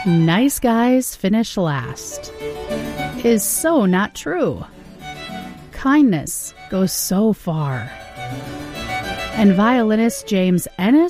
Nice guys finish last is so not true. Kindness goes so far. And violinist James Ennis